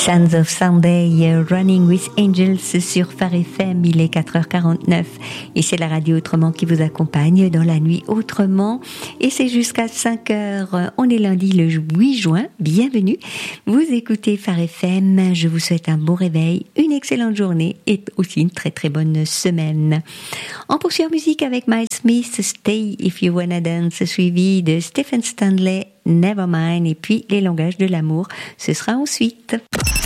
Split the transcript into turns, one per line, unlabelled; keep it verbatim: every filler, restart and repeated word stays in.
Sands of Sunday, Running with Angels sur Phare F M, il est quatre heures quarante-neuf et c'est la radio Autrement qui vous accompagne dans la nuit Autrement et c'est jusqu'à cinq heures. On est lundi le huit juin, bienvenue. Vous écoutez Phare F M, je vous souhaite un bon réveil, une excellente journée et aussi une très très bonne semaine. On poursuit en musique avec Miles Smith, Stay If You Wanna Dance, suivi de Stephen Stanley, Nevermind, et puis Les langages de l'amour, ce sera ensuite.